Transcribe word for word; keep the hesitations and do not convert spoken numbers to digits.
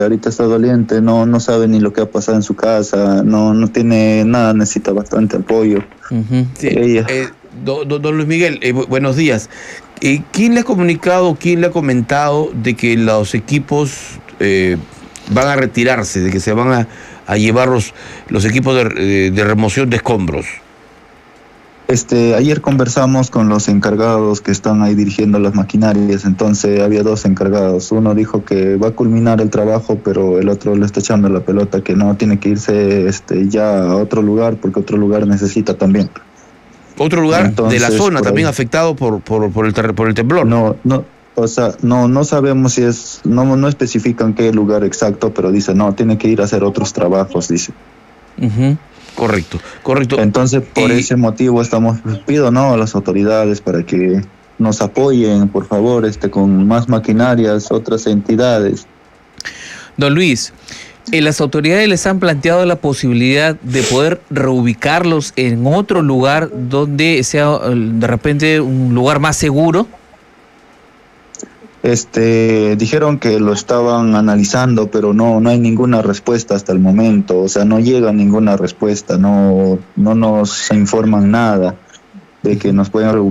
ahorita está doliente, no, no sabe ni lo que ha pasado en su casa, no, no tiene nada, necesita bastante apoyo. Uh-huh. Sí. Ella. Eh, don, don Luis Miguel, eh, bu buenos días. Eh, ¿Quién le ha comunicado, quién le ha comentado de que los equipos eh, van a retirarse, de que se van a, a llevar los, los equipos de, de remoción de escombros? Este, ayer conversamos con los encargados que están ahí dirigiendo las maquinarias, entonces había dos encargados. Uno dijo que va a culminar el trabajo, pero el otro le está echando la pelota, que no, tiene que irse este, ya a otro lugar, porque otro lugar necesita también. ¿Otro lugar entonces, de la zona también ahí, afectado por, por, por, el por el temblor? No, no, o sea, no, no sabemos si es, no, no especifican qué lugar exacto, pero dice, no, tiene que ir a hacer otros trabajos, dice. Uh-huh. Correcto, correcto. Entonces, por y... ese motivo estamos, pido no a las autoridades para que nos apoyen, por favor, este, con más maquinarias, otras entidades. Don Luis, eh, las autoridades les han planteado la posibilidad de poder reubicarlos en otro lugar donde sea de repente un lugar más seguro. Este, dijeron que lo estaban analizando, pero no, no hay ninguna respuesta hasta el momento, o sea, no llega ninguna respuesta, no, no nos informan nada de que nos pueden